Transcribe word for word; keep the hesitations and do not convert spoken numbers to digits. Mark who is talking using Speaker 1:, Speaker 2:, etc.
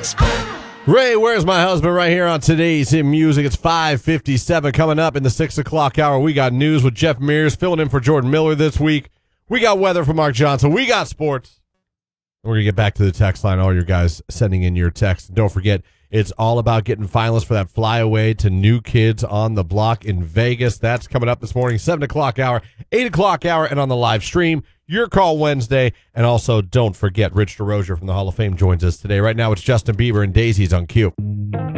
Speaker 1: Ray, where's my husband? Right here on Today's Hit Music. It's five fifty-seven. Coming up in the six o'clock hour, we got news with Jeff Mears filling in for Jordan Miller this week. We got weather from Mark Johnson. We got sports. We're going to get back to the text line. All your guys sending in your text. Don't forget, it's all about getting finalists for that flyaway to New Kids on the Block in Vegas. That's coming up this morning, seven o'clock hour, eight o'clock hour, and on the live stream. Your Call Wednesday. And also, don't forget, Rich DeRozier from the Hall of Fame joins us today. Right now, it's Justin Bieber and Daisies on Q.